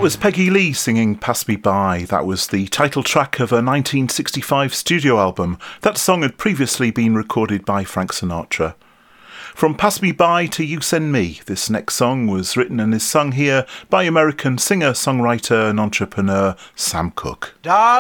That was Peggy Lee singing Pass Me By. That was the title track of a 1965 studio album. That song had previously been recorded by Frank Sinatra. From Pass Me By to You Send Me, this next song was written and is sung here by American singer, songwriter and entrepreneur Sam Cooke.